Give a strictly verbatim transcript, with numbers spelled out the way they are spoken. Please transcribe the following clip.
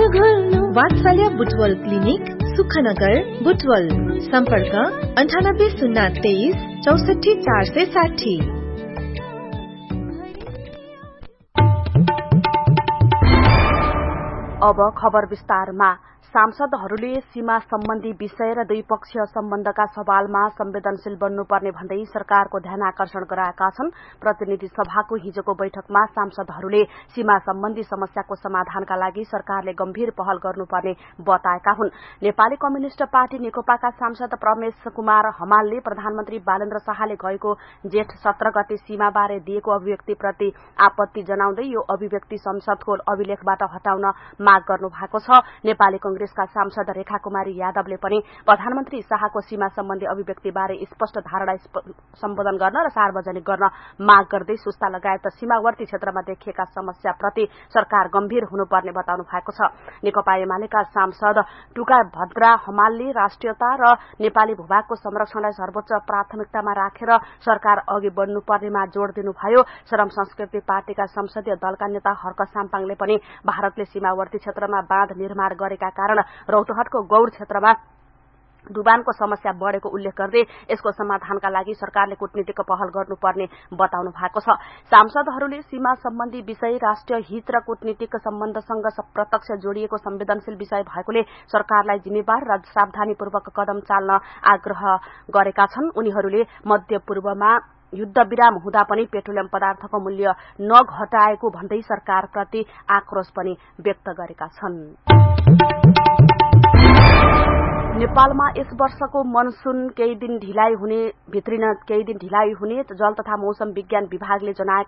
वात्सल्य बुटवल क्लिनिक सुखनगर बुटवल सम्पर्क अन्ठानब्बे शून्य तेइस चौसठी चार सय साठी। अब खबर विस्तारमा। सांसदहरूले सीमा सम्बन्धी विषय र द्विपक्षीय सम्बन्धका सवालमा संवेदनशील बन्नुपर्ने भन्दै सरकारको ध्यान आकर्षण गराएका छन्। प्रतिनिधि सभाको हिजोको बैठकमा सांसदहरूले सीमा सम्बन्धी समस्याको समाधानका लागि सरकारले गम्भीर पहल गर्नुपर्ने बताएका हुन्। नेपाली कम्युनिष्ट पार्टी नेकपाका सांसद प्रमेश कुमार हमालले प्रधानमन्त्री बालेन्द्र शाहले गएको जेठ सत्र गते सीमाबारे दिएको अभिव्यक्तिप्रति आपत्ति जनाउँदै यो अभिव्यक्ति संसदको अभिलेखबाट हटाउन माग गर्नु भएको छ। नेपाली कांग्रेसका सांसद रेखा कुमारी यादवले पनि प्रधानमन्त्री शाहको सीमा सम्बन्धी अभिव्यक्तिबारे स्पष्ट धारणा सम्बोधन गर्न र सार्वजनिक गर्न माग गर्दै सुस्ता लगायत सीमावर्ती क्षेत्रमा देखिएका समस्याप्रति सरकार गम्भीर हुनुपर्ने बताउनु भएको छ। नेकपा एमालेका सांसद टुका भद्रा हमालले राष्ट्रियता र नेपाली भूभागको संरक्षणलाई सर्वोच्च प्राथमिकतामा राखेर सरकार अघि बढ्नुपर्नेमा जोड़ दिनुभयो। श्रम संस्कृति पार्टीका संसदीय दलका नेता हर्क साम्पाङले पनि भारतले सीमावर्ती क्षेत्रमा बाँध निर्माण गरेका कारण रौतहटको गौर क्षेत्रमा डुबानको समस्या बढ़ेको उल्लेख गर्दै यसको समाधानका लागि सरकारले कूटनीतिक पहल गर्नुपर्ने बताउनु भएको छ। सांसदहरूले सीमा सम्बन्धी विषय राष्ट्रिय हित र कूटनीतिक सम्बन्धसँग प्रत्यक्ष जोडिएको संवेदनशील विषय भएकोले सरकारलाई जिम्मेवार र सावधानीपूर्वक कदम चाल्न आग्रह गरेका छन्। उनीहरूले मध्य पूर्वमा युद्ध विराम हुँदा पनि पेट्रोलियम पदार्थको मूल्य नघटाएको भन्दै सरकारप्रति आक्रोश पनि व्यक्त गरेका छन्। नेपालमा यस वर्षको मनसून केही दिन ढिलाइ हुने भित्रिन केही दिन ढिलाइ हुने जल तथा मौसम विज्ञान विभागले जनाएको